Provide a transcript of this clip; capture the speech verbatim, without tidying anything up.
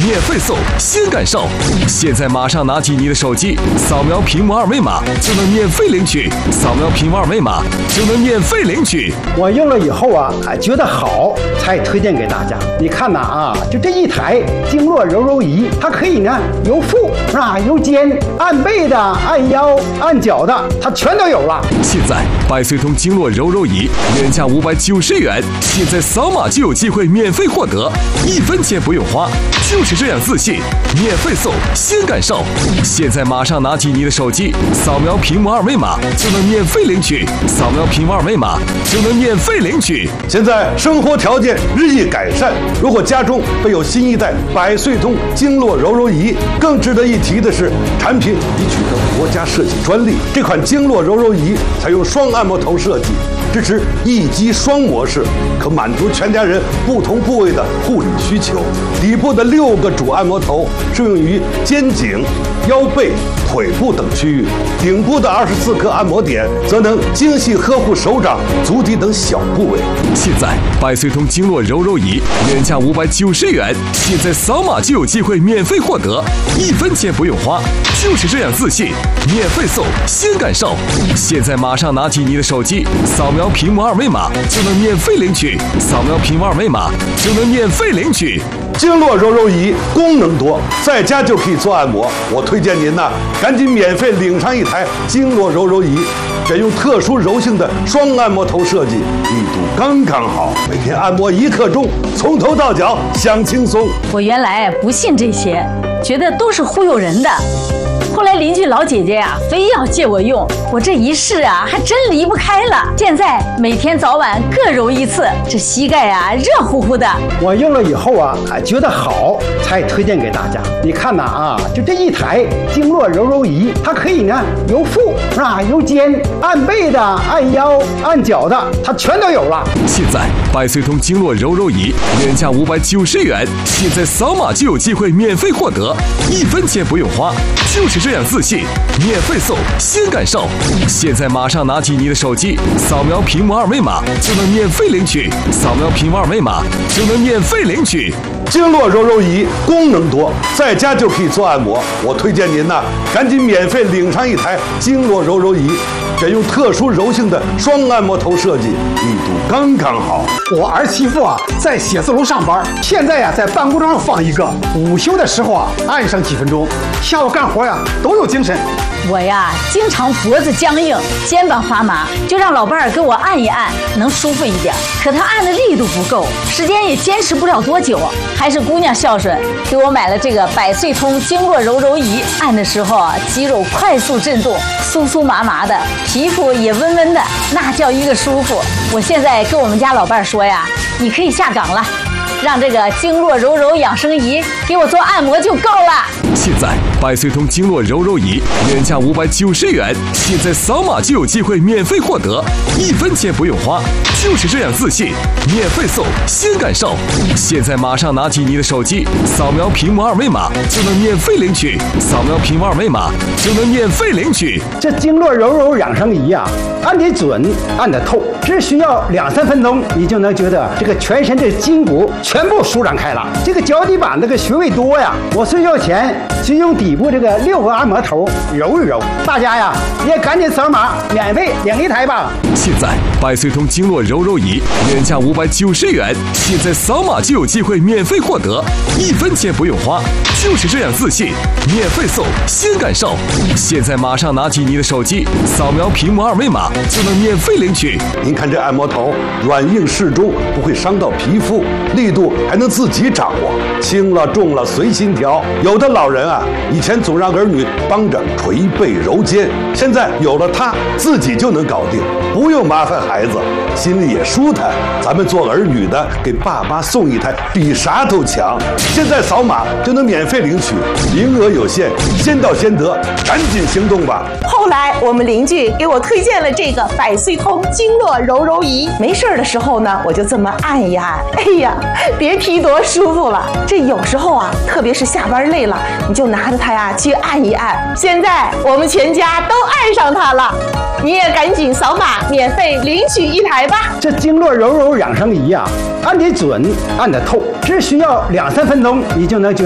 免费送，先感受。现在马上拿起你的手机，扫描屏幕二维码就能免费领取，扫描屏幕二维码就能免费领取。 我用了以后啊，觉得好，才推荐给大家。你看呐啊，就这一台经络柔柔仪，它可以呢由腹是吧，由肩按背的、按腰、按脚的，它全都有了。 现在百岁通经络柔柔仪原价五百九十元，现在扫码就有机会免费获得，一分钱不用花，就是这样自信，免费送，先感受。现在马上拿起你的手机，扫描屏幕二维码就能免费领取，扫描屏幕二维码就能免费领取。 现在生活条件日益改善，如果家中备有新一代百岁通经络柔柔仪，更值得一提的是，产品已取得国家设计专利。这款经络柔柔仪采用双按摩头设计，支持一击双模式，可满足全家人不同部位的护理需求。底部的六个主按摩头适用于肩颈、腰背、腿部等区域，顶部的二十四颗按摩点则能精细呵护手掌、足底等小部位。 现在百岁通经络柔柔仪原价五百九十元，现在扫码就有机会免费获得，一分钱不用花，就是这样自信，免费送，先感受。现在马上拿起你的手机，扫描屏幕二维码就能免费领取，扫描屏幕二维码就能免费领取。 经络柔柔仪功能多，在家就可以做按摩。我推荐您呐，赶紧免费领上一台经络柔柔仪，选用特殊柔性的双按摩头设计，力度刚刚好，每天按摩一刻钟，从头到脚享轻松。 我原来不信这些，觉得都是忽悠人的。后来邻居老姐姐呀、啊，非要借我用，我这一试啊，还真离不开了。现在每天早晚各揉一次，这膝盖啊热乎乎的。 我用了以后啊，觉得好，才推荐给大家。你看呐啊，就这一台经络柔柔仪，它可以呢由腹是吧，由肩按背的、按腰、按脚的，它全都有了。 现在百岁通经络柔柔仪原价五百九十元，现在扫码就有机会免费获得，一分钱不用花，就是这样自信，免费送，先感受。现在马上拿起你的手机，扫描屏幕二维码就能免费领取，扫描屏幕二维码就能免费领取。 经络柔柔仪功能多，在家就可以做按摩。我推荐您呐，赶紧免费领上一台经络柔柔仪，选用特殊柔性的双按摩头设计，力度刚刚好。 我儿媳妇啊，在写字楼上班，现在呀、啊，在办公桌上放一个，午休的时候啊，按上几分钟，下午干活呀、啊、都有精神。 我呀，经常脖子僵硬、肩膀发麻，就让老伴儿给我按一按，能舒服一点。可他按的力度不够，时间也坚持不了多久。还是姑娘孝顺，给我买了这个百岁通经络柔柔仪，按的时候啊，肌肉快速震动，酥酥麻麻的，皮肤也温温的，那叫一个舒服。我现在跟我们家老伴儿说呀，你可以下岗了。让这个经络柔柔养生仪给我做按摩就够了。 现在百岁通经络柔柔仪原价五百九十元，现在扫码就有机会免费获得，一分钱不用花，就是这样自信，免费送，先感受。现在马上拿起你的手机，扫描屏幕二维码就能免费领取，扫描屏幕二维码就能免费领取。 这经络柔柔养生仪啊，按得准，按得透，只需要两三分钟，你就能觉得这个全身的筋骨全部舒展开了。这个脚底板这个穴位多呀，我睡觉前就用底部这个六个按摩头揉一揉。大家呀也赶紧扫码免费领一台吧。 现在百岁通经络柔柔仪原价五百九十元，现在扫码就有机会免费获得，一分钱不用花，就是这样自信，免费送，先感受。现在马上拿起你的手机，扫描屏幕二维码就能免费领取。 您看这按摩头软硬适中，不会伤到皮肤，力度还能自己掌握，轻了重了随心调。有的老人啊，以前总让儿女帮着捶背揉肩，现在有了它，自己就能搞定，不用麻烦孩子，心里也舒坦。咱们做儿女的，给爸妈送一台比啥都强。现在扫码就能免费领取，名额有限，先到先得，赶紧行动吧。 后来我们邻居给我推荐了这个百岁通经络柔柔仪，没事的时候呢，我就这么按一按，哎呀，别提多舒服了。这有时候啊，特别是下班累了，你就拿着它呀去按一按。现在我们全家都爱上它了，你也赶紧扫码免费领取一台吧。 这经络柔柔养生仪啊，按得准，按得透，只需要两三分钟，你就能觉